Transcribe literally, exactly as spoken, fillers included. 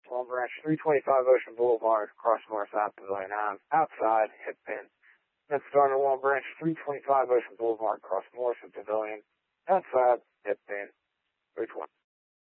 Long Branch, three twenty-five Ocean Boulevard, across Northside Pavilion Ave, outside, hit pin. Then starting at Long Branch, three twenty-five Ocean Boulevard, across Morrison Pavilion, outside, hit pin. three twenty.